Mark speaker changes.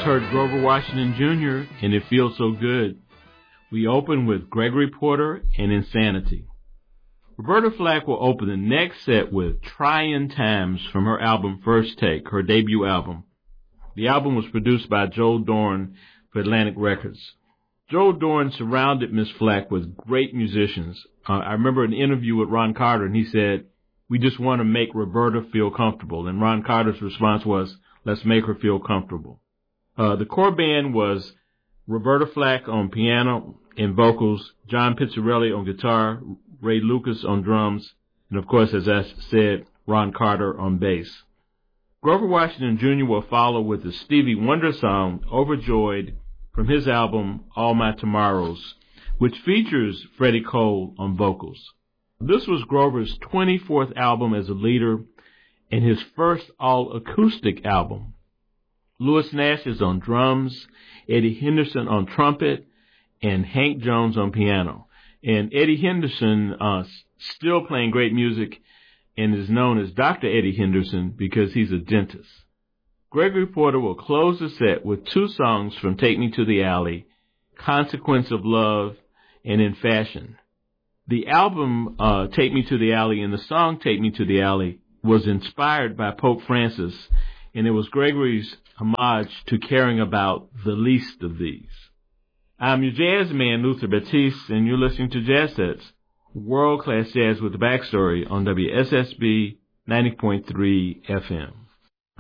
Speaker 1: just heard Grover Washington Jr. and It Feels So Good. We open with Gregory Porter and Insanity. Roberta Flack will open the next set with Trying Times from her album First Take, her debut album. The album was produced by Joe Dorn for Atlantic Records. Joe Dorn surrounded Miss Flack with great musicians. I remember an interview with Ron Carter, and he said, "We just want to make Roberta feel comfortable." And Ron Carter's response was, "Let's make her feel comfortable." The core band was Roberta Flack on piano and vocals, John Pizzarelli on guitar, Ray Lucas on drums, and of course, as I said, Ron Carter on bass. Grover Washington Jr. will follow with the Stevie Wonder song, Overjoyed, from his album, All My Tomorrows, which features Freddie Cole on vocals. This was Grover's 24th album as a leader and his first all-acoustic album. Louis Nash is on drums, Eddie Henderson on trumpet, and Hank Jones on piano. And Eddie Henderson still playing great music and is known as Dr. Eddie Henderson because he's a dentist. Gregory Porter will close the set with two songs from Take Me to the Alley, Consequence of Love and In Fashion. The album Take Me to the Alley and the song Take Me to the Alley was inspired by Pope Francis, and it was Gregory's homage to caring about the least of these. I'm your jazz man, Luther Batiste, and you're listening to Jazz Sets, world-class jazz with the backstory on WSSB 90.3 FM.